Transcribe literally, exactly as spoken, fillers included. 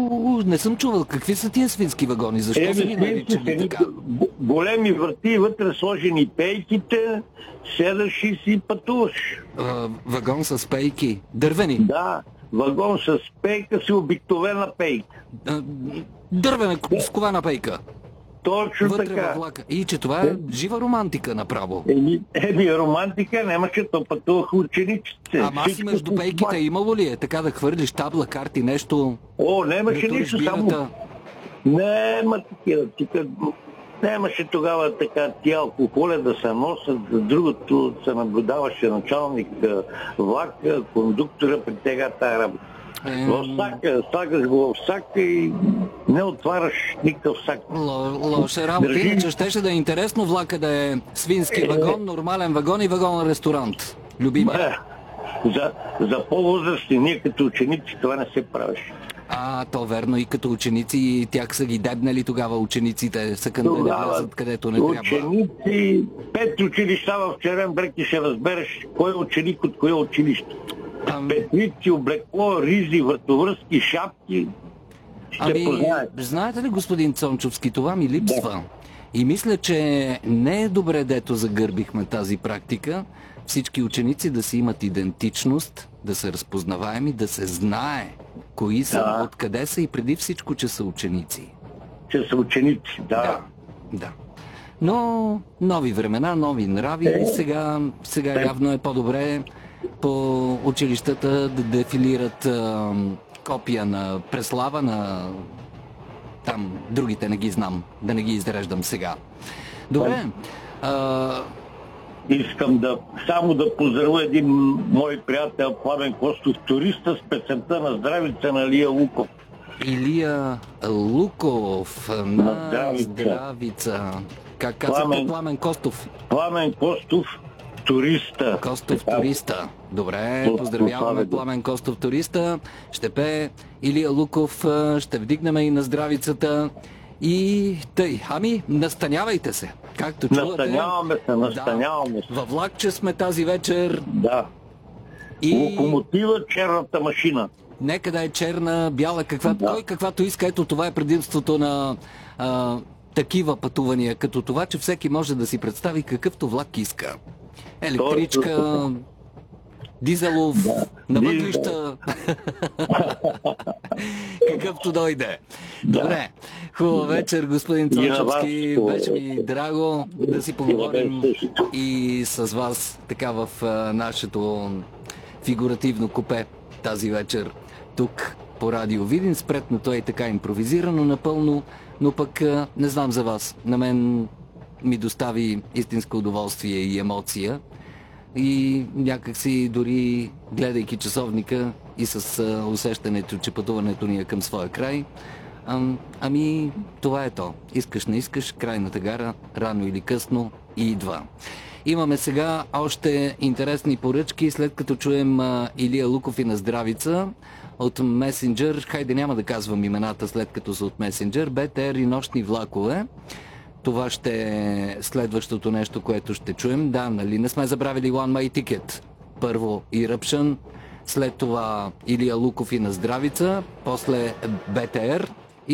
у, не съм чувал. Какви са тия свински вагони? Защо Е, са ги наричали така? Големи врати, вътре сложени пейките, седаш и си пътуваш. А, вагон с пейки. Дървени? Да, вагон с пейка си обикновена пейка. А, дървена скована пейка. Точно Вътре така. във влака. И че това е жива романтика направо. Еми, еми романтика нямаше, то пътуваха учениците. Ама си между пейките имало ли е? Така да хвърлиш табла, карти, нещо? О, нямаше да нищо, туриш само... бирата? Нема такива. Тук нямаше тогава така тия алкохоля да се носят. За другото се наблюдаваше началник влака, кондуктора при тега тая работа. Е... В сака, слагаш го в сака и не отваряш никакъв сак. Л- лоша работа. Държи... Иначе щеше да е интересно влака да е свински вагон, нормален вагон и вагон ресторант. Любимия. За, за по-възрастни, ние като ученици това не се правеше. А, то верно, и като ученици, и тях са ги дебнали тогава учениците, са към да не влязат където не трябва. Ученици, пет училища в Черен брег и ще разбереш кой е ученик от кое училище. Ам... Петници, облекло, ризи, вратовръзки, шапки. Ще ами, познаете. Знаете ли, господин Цончовски, това ми липсва. Да. И мисля, че не е добре, дето загърбихме тази практика. Всички ученици да си имат идентичност, да са разпознаваеми, да се знае кои са, да. Откъде са и преди всичко, че са ученици. Че са ученици, да. Да, да. Но нови времена, нови нрави. Е, сега, сега е. Явно е по-добре по училищата да дефилират а, копия на Преслава, на там другите не ги знам, да не ги изреждам сега. Добре. А... Искам да само да поздравя един мой приятел Пламен Костов, туриста с песента на здравица на Илия Луков. Илия Луков на, на здравица. здравица. Как казахте, Пламен... Пламен Костов? Пламен Костов, туриста. Костов, туриста. Добре, поздравяваме Пламен Костов, туриста. Ще пее Илия Луков, ще вдигнем и на здравицата. И тъй, ами, настанявайте се. Както чувате. Настаняваме се, настаняваме се. Да, във влакче сме тази вечер. Да. И... Локомотива, черната машина. Нека да е черна, бяла, каквато, да. Кой каквато иска. Ето това е предимството на а, такива пътувания, като това, че всеки може да си представи какъвто влак иска. Електричка, дизелов, да. На въглища, какъвто дойде. Да. Добре, хубава вечер, господин Цончовски. Беше ми драго да си поговорим и с вас така в а, нашето фигуративно купе тази вечер тук по Радио Видин. Спретното е така импровизирано напълно, но пък а, не знам за вас. На мен ми достави истинско удоволствие и емоция. И някакси дори гледайки часовника и с а, усещането, че пътуването ни е към своя край, а, ами това е то. Искаш не искаш, крайната гара, рано или късно и идва. Имаме сега още интересни поръчки, след като чуем а, Илия Луков и на здравица от Месенджер. Хайде, няма да казвам имената след като са от Месенджер. БТР и нощни влакове. Това ще е следващото нещо, което ще чуем. Да, нали не сме забравили One My Ticket. Първо Eruption, след това Илия Луков и на здравица, после БТР.